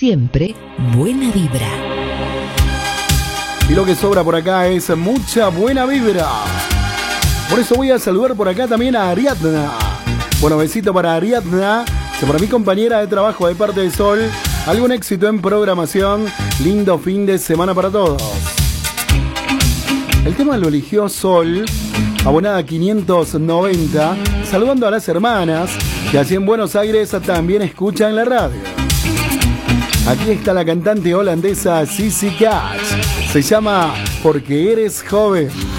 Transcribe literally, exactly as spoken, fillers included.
Siempre buena vibra. Y lo que sobra por acá es mucha buena vibra. Por eso voy a saludar por acá también a Ariadna. Bueno, besito para Ariadna, para mi compañera de trabajo de parte de Sol. Algún éxito en programación. Lindo fin de semana para todos. El tema lo eligió Sol, abonada quinientos noventa, saludando a las hermanas que allí en Buenos Aires también escuchan la radio. Aquí está la cantante holandesa Sissy Catch. Se llama Porque eres joven.